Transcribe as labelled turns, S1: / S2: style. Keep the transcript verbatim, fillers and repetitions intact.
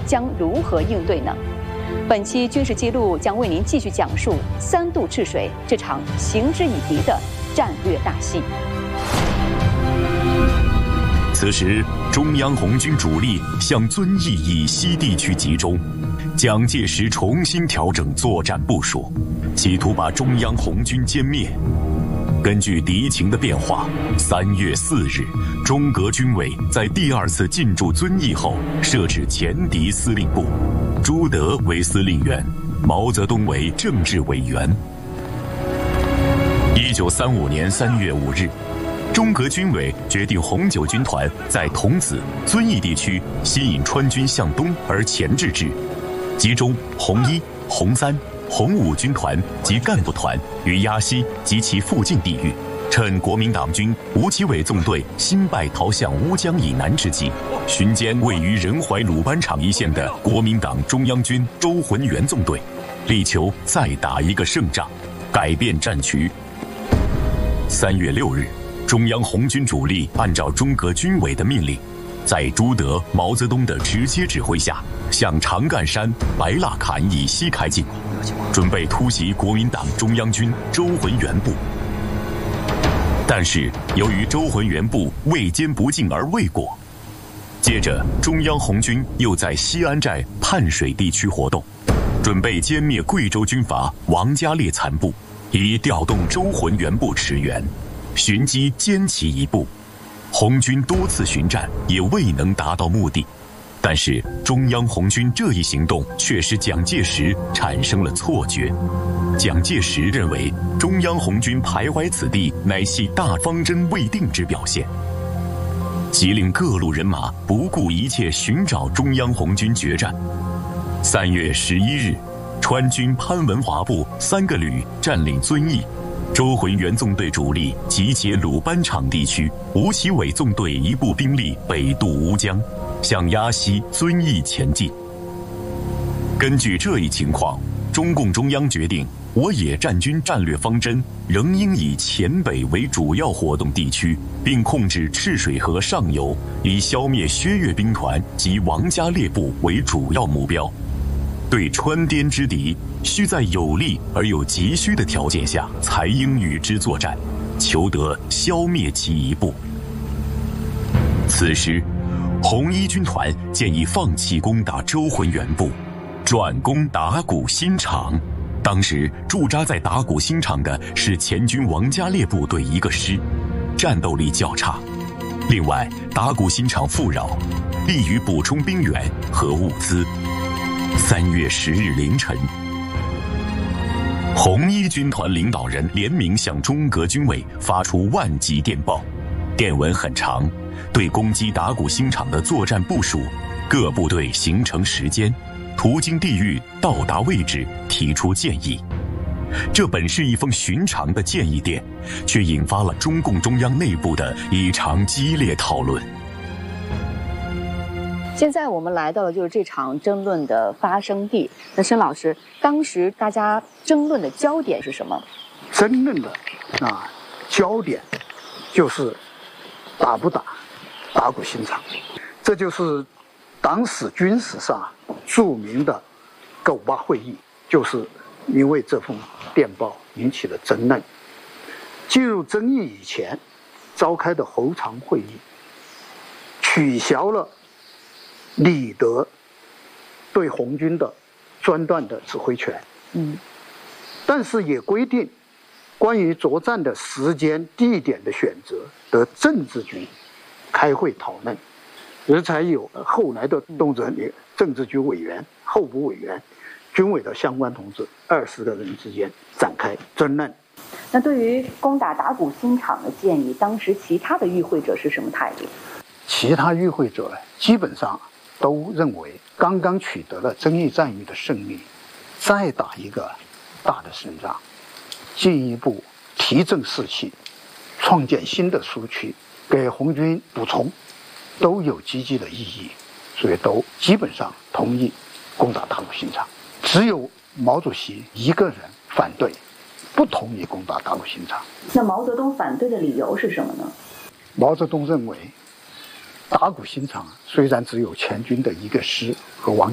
S1: 将如何应对呢？本期军事记录将为您继续讲述三渡赤水这场行之以敌的战略大戏。
S2: 此时，中央红军主力向遵义以西地区集中，蒋介石重新调整作战部署，企图把中央红军歼灭。根据敌情的变化，三月四日，中革军委在第二次进驻遵义后，设置前敌司令部，朱德为司令员，毛泽东为政治委员。一九三五年三月五日，中革军委决定红九军团在桐梓、遵义地区吸引川军向东而钳制之，集中红一、红三、红五军团及干部团于鸭溪及其附近地域，趁国民党军吴奇伟纵队新败逃向乌江以南之际，巡歼位于仁怀鲁班场一线的国民党中央军周浑元纵队，力求再打一个胜仗，改变战局。三月六日，中央红军主力按照中革军委的命令，在朱德、毛泽东的直接指挥下，向长干山、白蜡坎以西开进，准备突袭国民党中央军周浑元部。但是由于周浑元部未歼不进而未果，接着中央红军又在西安寨泮水地区活动，准备歼灭贵州军阀王家烈残部，以调动周浑元部驰援，寻机歼其一部。红军多次巡战也未能达到目的，但是中央红军这一行动却使蒋介石产生了错觉。蒋介石认为中央红军徘徊此地乃系大方针未定之表现，即令各路人马不顾一切寻找中央红军决战。三月十一日，川军潘文华部三个旅占领遵义，周浑元纵队主力集结鲁班场地区，吴奇伟纵队一部兵力北渡乌江，向鸭溪、遵义前进。根据这一情况，中共中央决定，我野战军战略方针仍应以黔北为主要活动地区，并控制赤水河上游，以消灭薛岳兵团及王家烈部为主要目标。对川滇之敌，需在有利而又急需的条件下，才应与之作战，求得消灭其一部。此时，红一军团建议放弃攻打周浑元部，转攻打鼓新场。当时驻扎在打鼓新场的是前军王家烈部队一个师，战斗力较差。另外，打鼓新场富饶，利于补充兵员和物资。三月十日凌晨，红一军团领导人联名向中革军委发出万级电报，电文很长，对攻击打鼓新场的作战部署、各部队行程时间、途经地域、到达位置提出建议。这本是一封寻常的建议电，却引发了中共中央内部的一场激烈讨论。
S1: 现在我们来到了就是这场争论的发生地。那申老师，当时大家争论的焦点是什么？
S3: 争论的啊焦点就是打不打打鼓新场，这就是党史军史上著名的狗巴会议，就是因为这封电报引起了争论。进入争议以前召开的侯常会议取消了李德对红军的专断的指挥权，嗯，但是也规定关于作战的时间、地点的选择得政治局开会讨论，而才有了后来的动辄政治局委员、候补委员、军委的相关同志二十个人之间展开争论。
S1: 那对于攻打打鼓新场的建议，当时其他的与会者是什么态度？
S3: 其他与会者基本上都认为，刚刚取得了争议战役的胜利，再打一个大的胜仗，进一步提振士气，创建新的苏区，给红军补充，都有积极的意义，所以都基本上同意攻打打鼓新场。只有毛主席一个人反对，不同意攻打打鼓新场。
S1: 那毛泽东反对的理由是什么呢？
S3: 毛泽东认为，打鼓新场虽然只有前军的一个师和王